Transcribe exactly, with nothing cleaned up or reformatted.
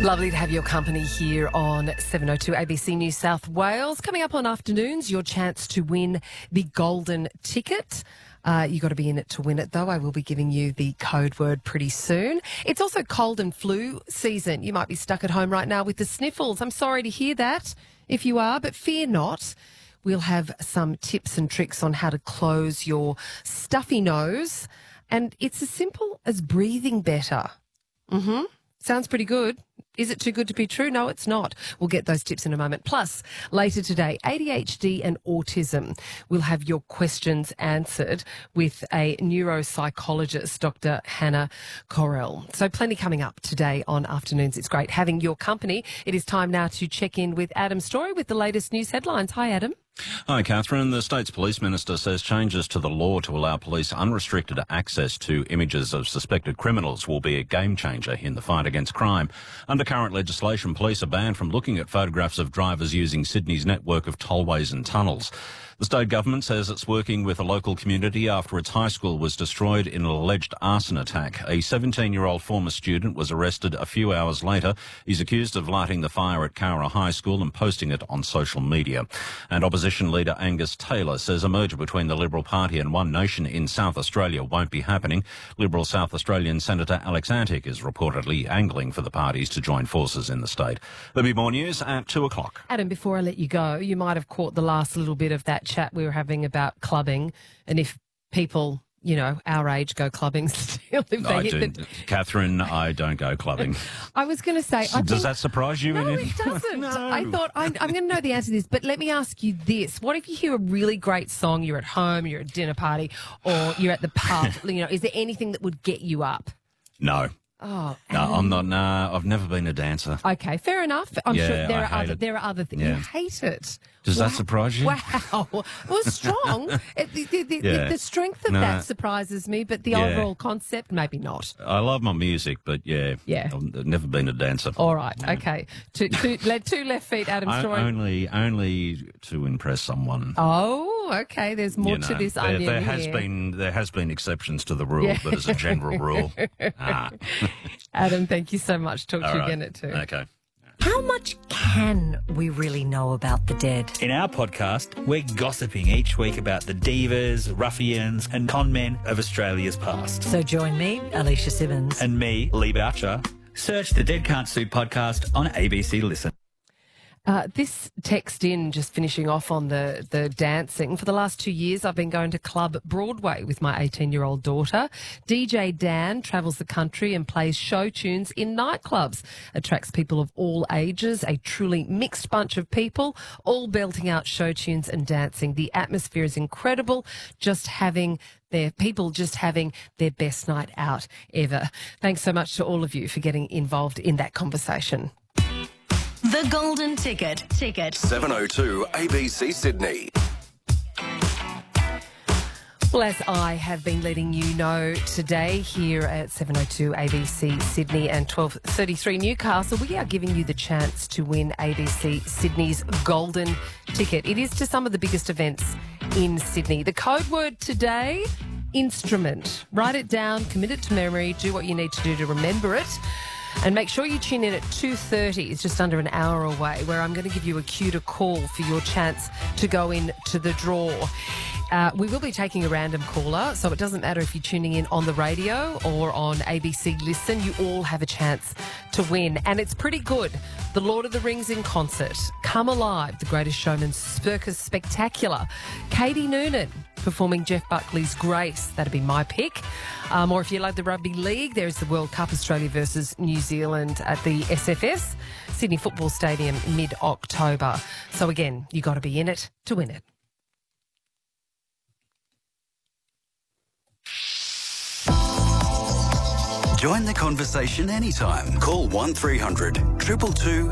Lovely to have your company here on seven oh two A B C New South Wales. Coming up on afternoons, your chance to win the golden ticket. Uh, you got to be in it to win it, though. I will be giving you the code word pretty soon. It's also cold and flu season. You might be stuck at home right now with the sniffles. I'm sorry to hear that if you are, but fear not. We'll have some tips and tricks on how to close your stuffy nose. And it's as simple as breathing better. Mm-hmm. Sounds pretty good. Is it too good to be true? No, it's not. We'll get those tips in a moment. Plus, later today, A D H D and autism. We'll have your questions answered with a neuropsychologist, Doctor Hannah Correll. So plenty coming up today on Afternoons. It's great having your company. It is time now to check in with Adam Story with the latest news headlines. Hi, Adam. Hi, Catherine. The state's police minister says changes to the law to allow police unrestricted access to images of suspected criminals will be a game changer in the fight against crime. Under current legislation, police are banned from looking at photographs of drivers using Sydney's network of tollways and tunnels. The state government says it's working with a local community after its high school was destroyed in an alleged arson attack. A seventeen-year-old former student was arrested a few hours later. He's accused of lighting the fire at Cowra High School and posting it on social media. And opposition leader Angus Taylor says a merger between the Liberal Party and One Nation in South Australia won't be happening. Liberal South Australian Senator Alex Antic is reportedly angling for the parties to join forces in the state. There'll be more news at two o'clock. Adam, before I let you go, you might have caught the last little bit of that chat we were having about clubbing and if people, you know, our age go clubbing still. If they I hit do, the... Catherine, I don't go clubbing. I was going to say... I Does think... that surprise you? No, in it doesn't. no. I thought, I'm, I'm going to know the answer to this, but let me ask you this. What if you hear a really great song, you're at home, you're at a dinner party, or you're at the pub, you know, is there anything that would get you up? No. Oh, no, Adam. I'm not. Nah, I've never been a dancer. Okay, fair enough. I'm Yeah, sure there I are hate other it. there are other things. Yeah. You hate it. Does wow. that surprise you? Wow, well, strong. It, the, the, the, Yeah. the strength of No. that surprises me, but the Yeah. overall concept, maybe not. I love my music, but yeah, Yeah. I've never been a dancer. All right, okay. Two, two, le- two left feet, Adam I, Story. only, only to impress someone. Oh, okay. There's more You know, to this there, onion there has here. been there has been exceptions to the rule, Yeah. but as a general rule, ah. Adam, thank you so much. Talk to All you right. again at two. Okay. How much can we really know about the dead? In our podcast, we're gossiping each week about the divas, ruffians and con men of Australia's past. So join me, Alicia Simmons. And me, Lee Boucher. Search the Dead Can't Sue podcast on A B C Listen. Uh, this text in, just finishing off on the, the dancing. For the last two years, I've been going to Club Broadway with my eighteen-year-old daughter. D J Dan travels the country and plays show tunes in nightclubs. Attracts people of all ages, a truly mixed bunch of people, all belting out show tunes and dancing. The atmosphere is incredible, just having their people just having their best night out ever. Thanks so much to all of you for getting involved in that conversation. The Golden Ticket. Ticket. seven oh two A B C Sydney. Well, as I have been letting you know today here at seven oh two A B C Sydney and twelve thirty-three Newcastle, we are giving you the chance to win A B C Sydney's Golden Ticket. It is to some of the biggest events in Sydney. The code word today, instrument. Write it down, commit it to memory, do what you need to do to remember it. And make sure you tune in at two thirty, it's just under an hour away, where I'm going to give you a cue to call for your chance to go in to the draw. Uh, we will be taking a random caller, so it doesn't matter if you're tuning in on the radio or on A B C Listen, you all have a chance to win. And it's pretty good. The Lord of the Rings in concert, Come Alive, The Greatest Showman Circus Spectacular, Katie Noonan performing Jeff Buckley's Grace, that'd be my pick. Um, or if you like the rugby league, there's the World Cup, Australia versus New Zealand at the S F S, Sydney Football Stadium, mid-October. So again, you got to be in it to win it. Join the conversation anytime. Call one three hundred two two two